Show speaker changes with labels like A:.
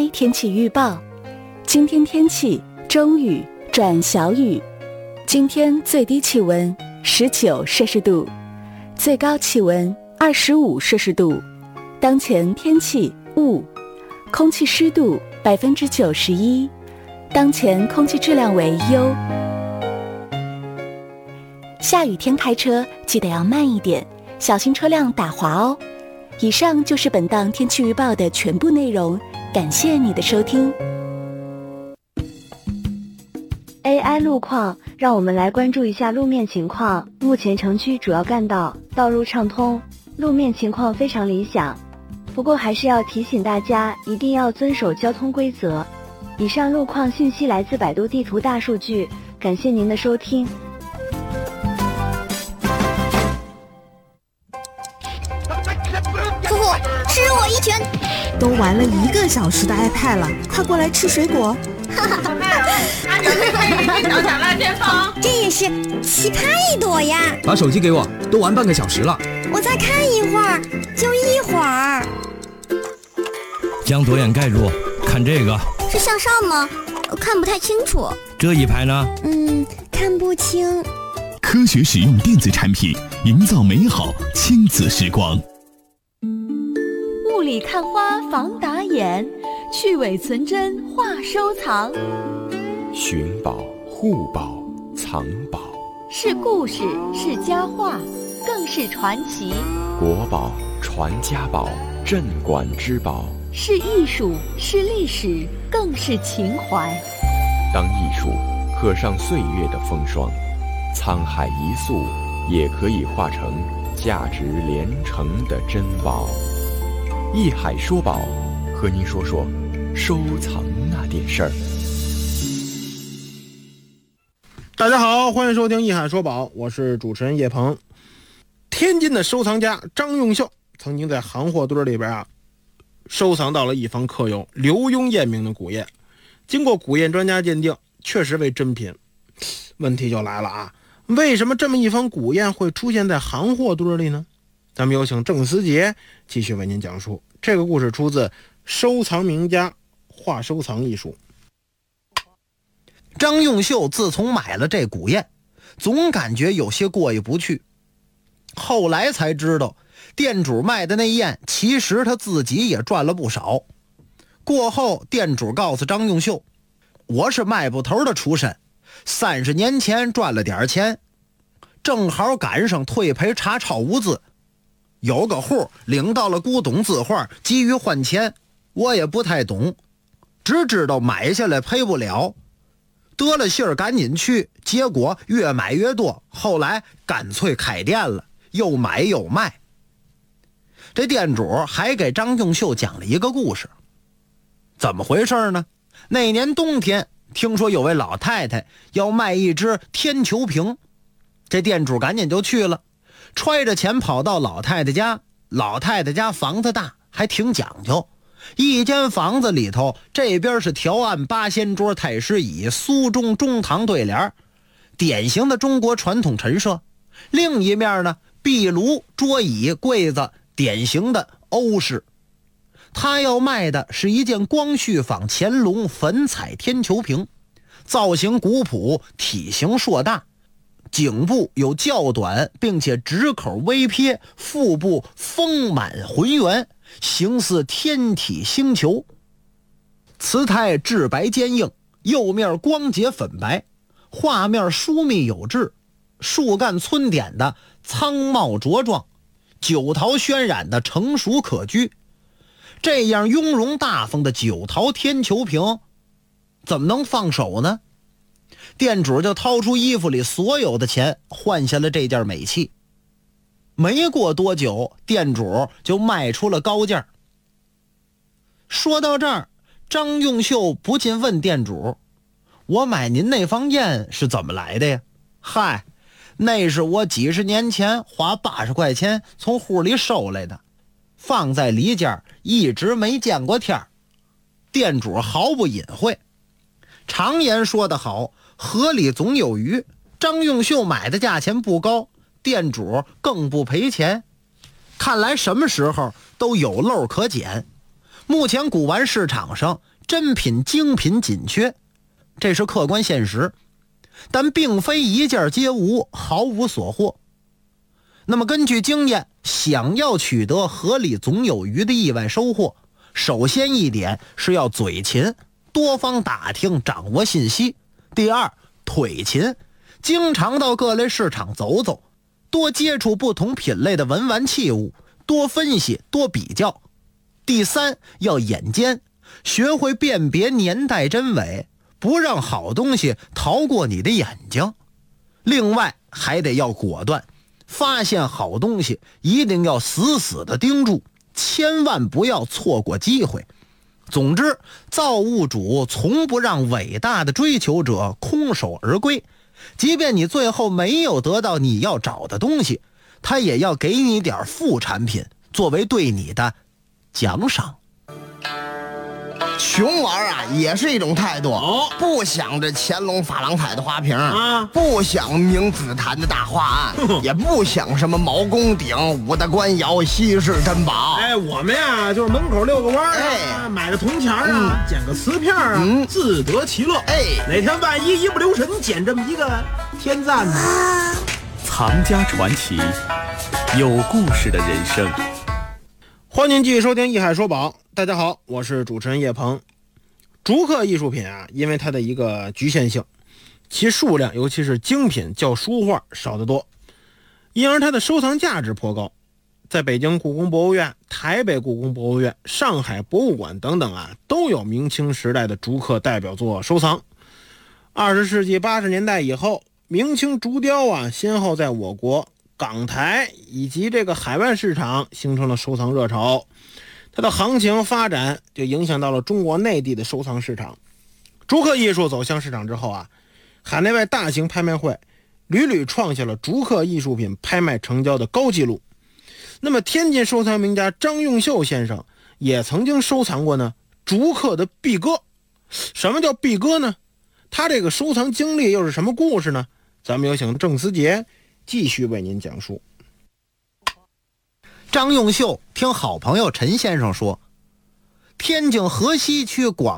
A: 天气预报。今天天气中雨转小雨，今天最低气温19摄氏度，最高气温25摄氏度。当前天气雾，空气湿度91%，当前空气质量为优。下雨天开车记得要慢一点，小心车辆打滑哦。以上就是本档天气预报的全部内容，感谢你的收听。
B: AI 路况，让我们来关注一下路面情况。目前城区主要干道道路畅通，路面情况非常理想。不过还是要提醒大家，一定要遵守交通规则。以上路况信息来自百度地图大数据，感谢您的收听。
C: 夫妇，吃我一拳！
D: 都玩了1个小时的 iPad 了，快过来吃水果。
E: 小小辣先锋，
C: 这也是奇葩一朵呀！
F: 把手机给我，都玩半个小时了。
C: 我再看一会儿，就一会儿。
G: 将左眼盖住，看这个。
C: 是向上吗？看不太清楚。
G: 这一排呢？
C: 看不清。
H: 科学使用电子产品，营造美好亲子时光。
I: 雾里看花防打眼，去伪存真话收藏。
J: 寻宝、护宝、藏宝，
I: 是故事，是佳话，更是传奇。
J: 国宝、传家宝、镇馆之宝，
I: 是艺术，是历史，更是情怀。
J: 当艺术刻上岁月的风霜，沧海一粟也可以化成价值连城的珍宝。艺海说宝，和您说说收藏那点事儿。
K: 大家好，欢迎收听艺海说宝，我是主持人叶鹏。天津的收藏家张用秀曾经在行货堆里边收藏到了一方刻有刘墉验名的古砚，经过古砚专家鉴定，确实为真品。问题就来了啊，为什么这么一方古砚会出现在行货堆里呢？咱们有请郑思杰继续为您讲述。这个故事出自《收藏名家话收藏艺术》。
L: 张用秀自从买了这古砚，总感觉有些过意不去。后来才知道，店主卖的那砚其实他自己也赚了不少。过后店主告诉张用秀，我是卖布头的出身，30年前赚了点钱，正好赶上退赔查抄无资，有个户领到了古董字画，急于换钱，我也不太懂，只知道买下来赔不了，得了信儿赶紧去，结果越买越多，后来干脆开店了，又买又卖。这店主还给张用秀讲了一个故事。怎么回事呢？那年冬天，听说有位老太太要卖一只天球瓶，这店主赶紧就去了，揣着钱跑到老太太家。老太太家房子大，还挺讲究，一间房子里头，这边是条案8仙桌太师椅，苏中中堂对联，典型的中国传统陈设。另一面呢，壁炉、桌椅、柜子，典型的欧式。他要卖的是一件光绪仿乾隆粉彩天球瓶，造型古朴，体型硕大，颈部有较短并且直口微撇，腹部丰满浑圆，形似天体星球。瓷胎质白坚硬，釉面光洁粉白，画面疏密有致，树干村点的苍茂茁壮，酒桃渲染的成熟可居。这样雍容大方的酒桃天球瓶，怎么能放手呢？店主就掏出衣服里所有的钱，换下了这件美器。没过多久，店主就卖出了高价。说到这儿，张用秀不禁问店主，我买您那方砚是怎么来的呀？嗨，那是我几十年前花80块钱从户里收来的，放在里间一直没见过天儿。店主毫不隐晦。常言说得好，河里总有鱼。张用秀买的价钱不高，店主更不赔钱。看来什么时候都有漏可捡。目前古玩市场上珍品精品紧缺，这是客观现实，但并非一件皆无，毫无所获。那么根据经验，想要取得合理总有余的意外收获，首先一点是要嘴勤，多方打听掌握信息。第二，腿勤，经常到各类市场走走，多接触不同品类的文玩器物，多分析多比较。第三，要眼尖，学会辨别年代真伪，不让好东西逃过你的眼睛。另外还得要果断，发现好东西一定要死死地盯住，千万不要错过机会。总之，造物主从不让伟大的追求者空手而归，即便你最后没有得到你要找的东西，他也要给你点副产品作为对你的奖赏。
M: 穷玩啊，也是一种态度。不想这乾隆珐琅彩的花瓶啊，不想明紫檀的大画案，也不想什么毛公鼎、五大官窑、稀世珍宝。
K: 我们呀就是门口遛个弯啊，买个铜钱啊，捡个瓷片啊，自得其乐。哪天万一一不留神捡这么一个天赞呢？
J: 藏家传奇，有故事的人生。
K: 欢迎继续收听《艺海说宝》，大家好，我是主持人叶鹏。竹刻艺术品啊，因为它的一个局限性，其数量尤其是精品较书画少得多，因而它的收藏价值颇高。在北京故宫博物院、台北故宫博物院、上海博物馆等等啊，都有明清时代的竹刻代表作收藏。20世纪80年代以后，明清竹雕啊，先后在我国港台以及这个海外市场形成了收藏热潮，它的行情发展就影响到了中国内地的收藏市场。竹刻艺术走向市场之后啊，海内外大型拍卖会屡屡创下了竹刻艺术品拍卖成交的高纪录。那么天津收藏名家张用秀先生也曾经收藏过呢竹刻的璧鸽。什么叫璧鸽呢？他这个收藏经历又是什么故事呢？咱们有请郑思杰继续为您讲述。
L: 张用秀听好朋友陈先生说，天津河西区广